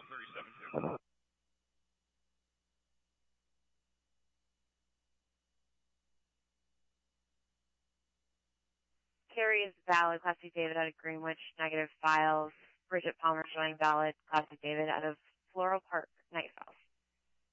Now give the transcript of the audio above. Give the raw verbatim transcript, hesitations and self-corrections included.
thirty-seven two. Carrie is valid. Classic David out of Greenwich. Negative files. Bridget Palmer showing valid. Classic David out of Floral Park. Night files.